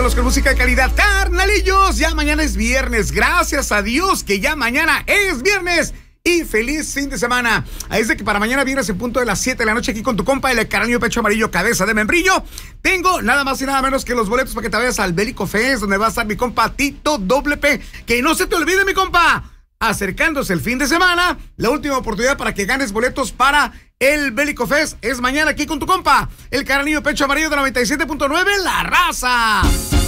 con música de calidad. Carnalillos, ya mañana es viernes. Gracias a Dios que ya mañana es viernes. Y feliz fin de semana. Ahí es de que para mañana viernes en punto de las 7 de la noche aquí con tu compa, el Carnalillo Pecho Amarillo, cabeza de membrillo. Tengo nada más y nada menos que los boletos para que te vayas al Bélico Fest, donde va a estar mi compa Tito WP. Que no se te olvide, mi compa. Acercándose el fin de semana, la última oportunidad para que ganes boletos para el Bélico Fest es mañana aquí con tu compa, el Carnalillo Pecho Amarillo de 97.9, La Raza.